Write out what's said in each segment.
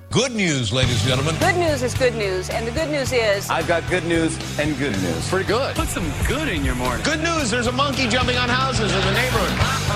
Good news, ladies and gentlemen. Good news is good news, and the good news is... I've got good news and good news. Pretty good. Put some good in your morning. Good news, there's a monkey jumping on houses in the neighborhood.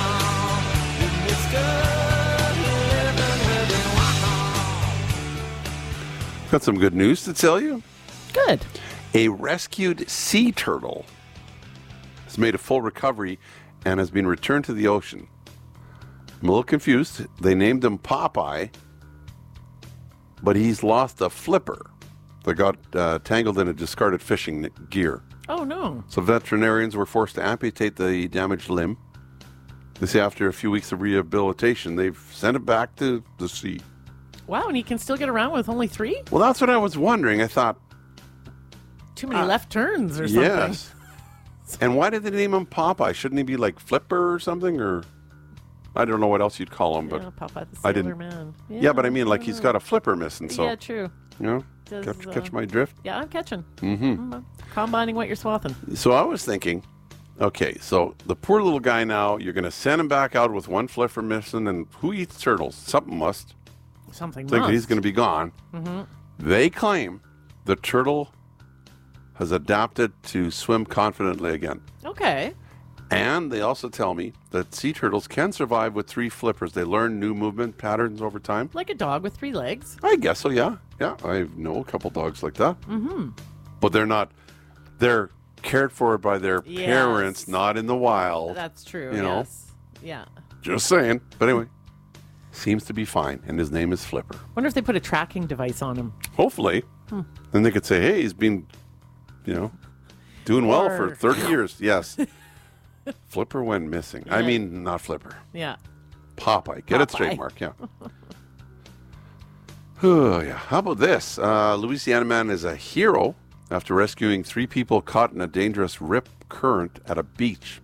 Got some good news to tell you. Good. A rescued sea turtle has made a full recovery and has been returned to the ocean. I'm a little confused. They named him Popeye, but he's lost a flipper that got tangled in a discarded fishing gear. Oh, no. So veterinarians were forced to amputate the damaged limb. They say after a few weeks of rehabilitation, they've sent it back to the sea. Wow, and he can still get around with only 3? Well, that's what I was wondering. I thought... Too many left turns or something. Yes. And why did they name him Popeye? Shouldn't he be like Flipper or something? Or I don't know what else you'd call him, but Yeah, Popeye the I Sailor didn't. Man. Yeah, but I mean, like he's got a flipper missing. So Yeah, true. you know, Does, catch my drift. Yeah, I'm catching. Mm-hmm. Combining what you're swathing. So I was thinking, okay, so the poor little guy now, you're going to send him back out with one flipper missing, and who eats turtles? Something must. Something Thinking must. he's going to be gone. Mm-hmm. They claim the turtle has adapted to swim confidently again. Okay. And they also tell me that sea turtles can survive with 3 flippers. They learn new movement patterns over time. Like a dog with 3 legs. I guess so, yeah. Yeah, I know a couple dogs like that. Mm-hmm. But they're cared for by their parents, not in the wild. That's true. You know? Yes. Yeah. Just saying. But anyway, seems to be fine. And his name is Flipper. Wonder if they put a tracking device on him. Hopefully. Then they could say, hey, he's been, doing well for 30 years. Yes. Flipper went missing. I mean, not Flipper. Yeah. Popeye. Get it straight, Mark. Yeah. Oh, yeah. How about this? Louisiana man is a hero after rescuing 3 people caught in a dangerous rip current at a beach.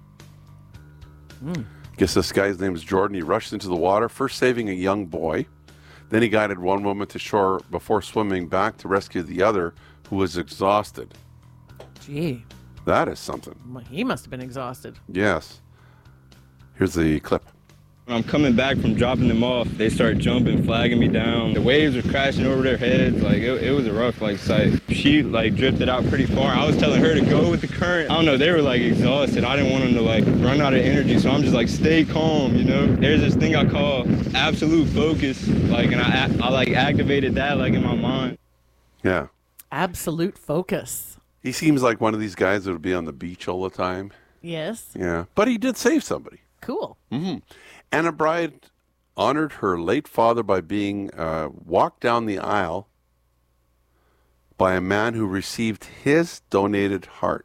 Guess this guy's name is Jordan. He rushed into the water, first saving a young boy. Then he guided one woman to shore before swimming back to rescue the other, who was exhausted. Gee. That is something. Well, he must have been exhausted. Yes. Here's the clip. When I'm coming back from dropping them off, they start jumping, flagging me down. The waves were crashing over their heads. Like, it was a rough, sight. She, drifted out pretty far. I was telling her to go with the current. I don't know, they were, exhausted. I didn't want them to, run out of energy, so I'm just, stay calm, There's this thing I call absolute focus, and I activated that, in my mind. Yeah. Absolute focus. He seems like one of these guys that would be on the beach all the time. Yes. Yeah. But he did save somebody. Cool. Anna Bride honored her late father by being walked down the aisle by a man who received his donated heart.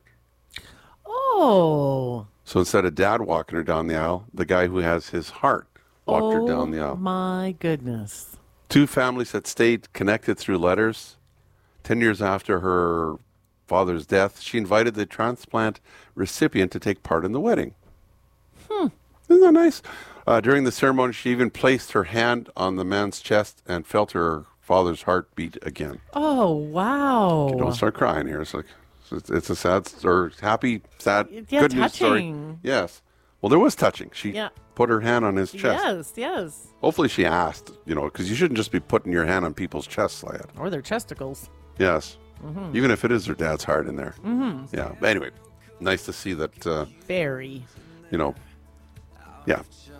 Oh. So instead of dad walking her down the aisle, the guy who has his heart walked her down the aisle. My goodness. 2 families had stayed connected through letters. 10 years after her father's death, she invited the transplant recipient to take part in the wedding. Isn't that nice? During the ceremony, she even placed her hand on the man's chest and felt her father's heart beat again. Oh, wow. Don't start crying here. It's a sad or happy, sad, Yeah, good news story. touching. Yes. Well, there was touching. She put her hand on his chest. Yes. Hopefully she asked, because you shouldn't just be putting your hand on people's chests like that. Or their chesticles. Yes. Even if it is their dad's heart in there. Yeah. But anyway, nice to see that. Very. Yeah.